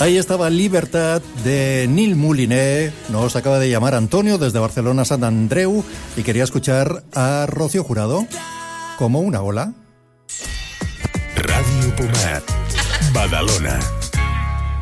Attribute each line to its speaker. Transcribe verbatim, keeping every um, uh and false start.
Speaker 1: Ahí estaba Libertad de Nil Mouliné. Nos acaba de llamar Antonio desde Barcelona Sant Andreu y quería escuchar a Rocío Jurado como una ola.
Speaker 2: Radio Pomar, Badalona.